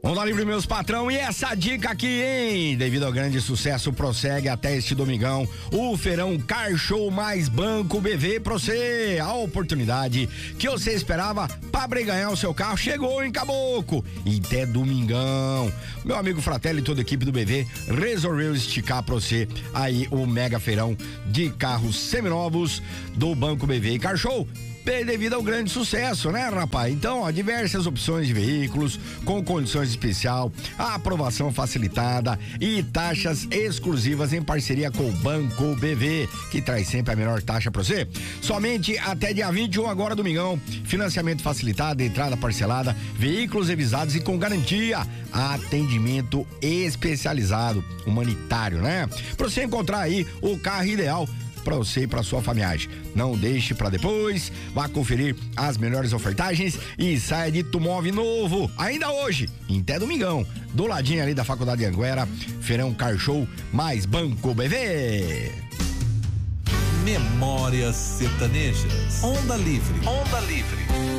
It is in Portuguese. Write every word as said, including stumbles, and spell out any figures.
Onda Livre, meus patrão, e essa dica aqui, hein? Devido ao grande sucesso, prossegue até este domingão o Feirão Car Show mais Banco B V pra você. A oportunidade que você esperava para ganhar o seu carro chegou em Caboclo. E até domingão. Meu amigo Fratelli e toda a equipe do B V resolveu esticar pra você aí o mega feirão de carros seminovos do Banco B V Car Show. Devido ao grande sucesso, né, rapaz? Então, ó, diversas opções de veículos com condições especial, a aprovação facilitada e taxas exclusivas em parceria com o Banco B V, que traz sempre a melhor taxa pra você. Somente até dia vinte e um, agora domingão, financiamento facilitado, entrada parcelada, veículos revisados e com garantia, atendimento especializado, humanitário, né? Pra você encontrar aí o carro ideal para você e para sua família. Não deixe para depois, vá conferir as melhores ofertagens e saia de Tumove novo, ainda hoje, até domingão, do ladinho ali da Faculdade de Anguera, Feirão Car Show mais Banco B V. Memórias sertanejas. Onda Livre. Onda Livre.